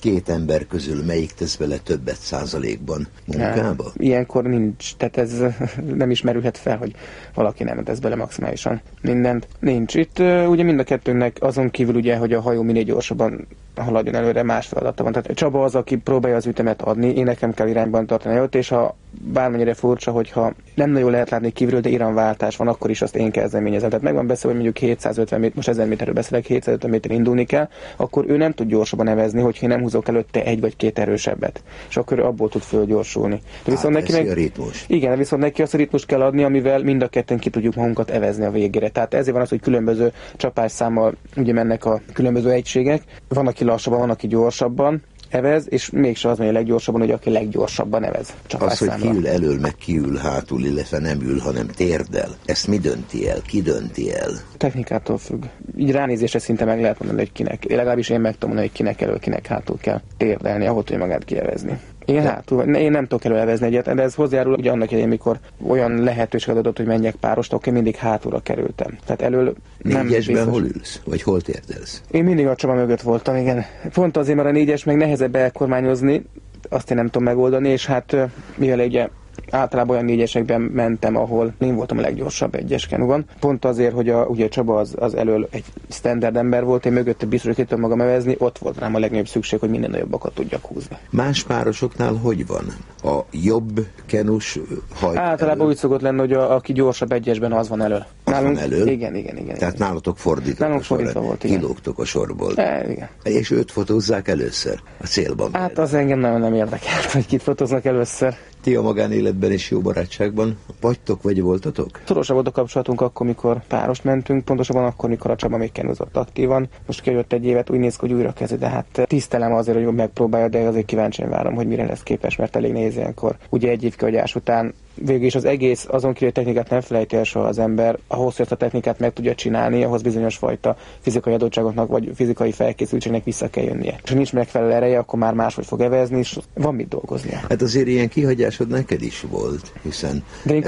Két ember közül melyik tesz bele többet százalékban munkába? Ilyenkor nincs, tehát ez nem is merülhet fel, hogy valaki nem tesz bele maximálisan mindent. Nincs. Itt ugye mind a kettőnknek azon kívül ugye, hogy a hajó minél gyorsabban haladjon előre, más feladata van. Tehát Csaba az, aki próbálja az ütemet adni, én nekem kell irányban tartani ott, és ha bármennyire furcsa, hogyha nem nagyon lehet látni kívülről, de iramváltás van, akkor is azt én kezdeményezem. Tehát meg van beszélve, hogy mondjuk 750 méter, most 1000 méterről beszélek, 750 méter indulni kell, akkor ő nem tud gyorsabban nevezni, hogyha én nem húzok előtte egy vagy két erősebbet. És akkor ő abból tud fölgyorsulni. De viszont neki meg, a ritmus. Igen, viszont neki azt a ritmust kell adni, amivel mind a ketten ki tudjuk magunkat evezni a végére. Tehát ezért van az, hogy különböző csapásszámmal ugye mennek a különböző egységek. Van, aki lassabban, van, aki gyorsabban evez, és mégsem az megy a leggyorsabban, hogy aki leggyorsabban evez. Az, hogy ki ül elől, meg ki ül hátul, illetve nem ül, hanem térdel. Ezt mi dönti el? Ki dönti el? Technikától függ. Így ránézésre szinte meg lehet mondani, hogy kinek. Legalábbis én meg tudom mondani, hogy kinek elől, kinek hátul kell térdelni, ahol tudja magát kievezni. Én nem tudok előlevezni egyet, de ez hozzájárul ugye annak idején, mikor olyan lehetőség adott, hogy menjek párost, akkor én mindig hátulra kerültem. Tehát elől nem négyesben biztos. hol ülsz? Vagy hol térdelsz? Én mindig a Csaba mögött voltam, igen. Pont azért, mert a négyes meg nehezebb elkormányozni, azt én nem tudom megoldani, és hát mivel ugye általában olyan négyesekben mentem, ahol én voltam a leggyorsabb egyes kenúban. Pont azért, hogy ugye Csaba az elől egy standard ember volt, én mögötte biztos, hogy ki tudom magam evezni, ott volt rám a legnagyobb szükség, hogy minden nagyobbakat tudjak húzni. Más párosoknál hogy van? A jobb kenus hajt általában elől? Úgy szokott lenni, hogy aki gyorsabb egyesben, az van elől. Nálunk, van elől? Igen. Tehát nálatok fordítva. Nálunk fordítva volt, igen. Kilógtok a sorból. Igen. És őt fotózzák először a célban. Hát az engem nagyon nem érdekelt, hogy kit fotóznak először. Ti a magánéletben és jó barátságban vagytok, vagy voltatok? Szorosabb volt a kapcsolatunk akkor, mikor párost mentünk, pontosabban akkor, mikor a Csaba még kenúzott aktívan. Most kijött egy évet, úgy néz ki, hogy újra kezdi, de hát tisztelem azért, hogy megpróbálja, de azért kíváncsian várom, hogy mire lesz képes, mert elég nehéz ilyenkor. Ugye egy évkihagyás után végül is az egész, azon kívül technikát nem felejti el soha az ember, ahhoz, hogy ezt a technikát meg tudja csinálni, ahhoz bizonyos fajta fizikai adottságoknak vagy fizikai felkészültségnek vissza kell jönnie. És ha nincs megfelelő ereje, akkor már máshogy fog evezni, és van mit dolgoznia. Hát azért ilyen kihagyásod neked is volt, hiszen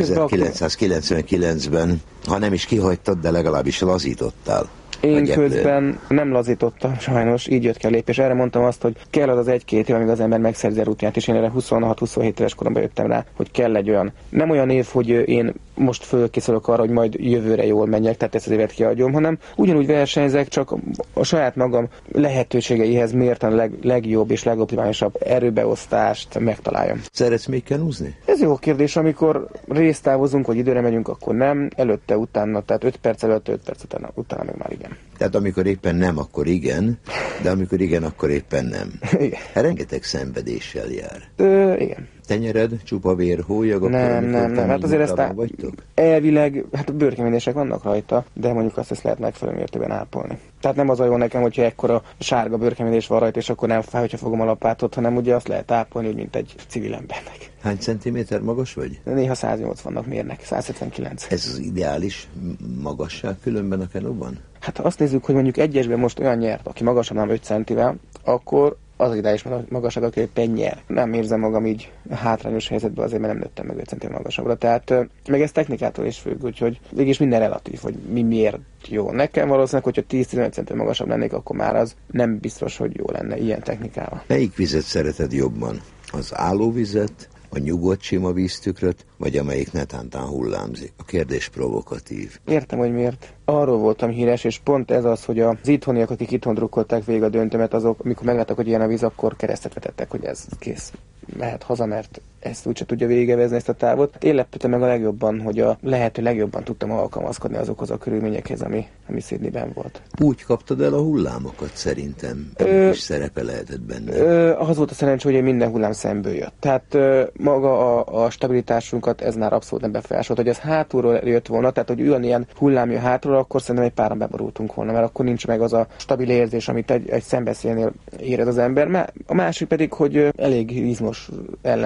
1999-ben, ha nem is kihagytad, de legalábbis lazítottál. Én közben nem lazítottam, sajnos, így jött ki a lépés. Erre mondtam azt, hogy kell az egy-két év, amíg az ember megszerzi a rutinját, és én erre 26-27 éves koromban jöttem rá, hogy kell egy olyan. Nem olyan év, hogy én most fölkészülök arra, hogy majd jövőre jól menjek, tehát ezt az évet kiadjam, hanem ugyanúgy versenyzek, csak a saját magam lehetőségeihez mérten a legjobb és legoptimálisabb erőbeosztást megtaláljam. Szeretsz még kenúzni? Ez jó kérdés, amikor résztávozunk, vagy időre megyünk, akkor nem, előtte, utána, tehát 5 perc előtt, 5 perc utána meg már igen. Tehát amikor éppen nem, akkor igen, de amikor igen, akkor éppen nem. Igen. Rengeteg szenvedéssel jár. Igen. Tenyered, csupa vér, hólyag, nem. Hát azért ezt elvileg, hát a bőrkeményések vannak rajta, de mondjuk ezt lehet megfelelő mértékben ápolni. Tehát nem az a jó nekem, hogyha ekkora sárga bőrkeményés van rajta, és akkor nem fáj, hogyha fogom a lapátot, hanem ugye azt lehet ápolni, úgy, mint egy civil embernek. Hány centiméter magas vagy? Néha 180-nak mérnek, 179. Ez az ideális magasság különben a kenóban? Hát ha azt nézzük, hogy mondjuk egyesben most olyan nyert, aki magasabb nem 5 centivel, akkor az ideális magasság, aki éppen nyer. Nem érzem magam így hátrányos helyzetben azért, mert nem nőttem meg 5 centivel magasabbra. Tehát meg ez technikától is függ, úgyhogy végig minden relatív, hogy miért jó. Nekem valószínűleg, hogyha 10-15 centivel magasabb lennék, akkor már az nem biztos, hogy jó lenne ilyen technikával. Melyik vizet szereted jobban? Az állóvizet, a nyugodt sima víztükröt, vagy amelyik netántán hullámzik? A kérdés provokatív. Értem, hogy miért. Arról voltam híres, és pont ez az, hogy az itthoniak, akik itthon drukkolták végig a döntőmet, azok, amikor megláttak, hogy ilyen a víz, akkor keresztet vetettek, hogy ez kész. Mehet haza, mert ezt úgyse tudja végigevezni ezt a távot. Én lepődtem meg a legjobban, hogy a lehető legjobban tudtam alkalmazkodni azokhoz a körülményekhez, ami Sydneyben volt. Úgy kaptad el a hullámokat szerintem. Is szerepe lehetett benne. Az volt a szerencsé, hogy minden hullám szemből jött. Tehát maga a stabilitásunkat ez már abszolút nem befolyásolt. Hogy az hátulról jött volna, tehát hogy ilyen hullám jön hátulról, akkor szerintem egy páran beborultunk volna, mert akkor nincs meg az a stabil érzés, amit egy szembeszélnél érez az ember. A másik pedig, hogy elég izmos ellenfeleim is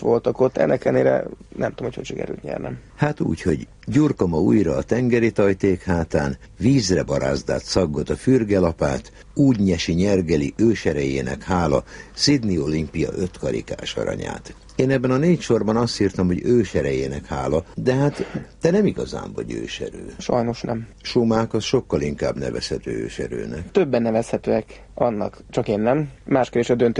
voltak ott, ennek ellenére nem tudom, hogy sikerült nyernem. Hát úgy, hogy Gyurka ma újra a tengeri tajték hátán, vízre barázdált szaggot a fürgelapát, úgy nyesi nyergeli őserejének hála Sydney olimpia 5 karikás aranyát. Én ebben a 4 sorban azt írtam, hogy őserejének hála, de hát te nem igazán vagy őserő. Sajnos nem. Schumacher az sokkal inkább nevezhető őserőnek. Többen nevezhetőek annak, csak én nem. Más kérdés a döntő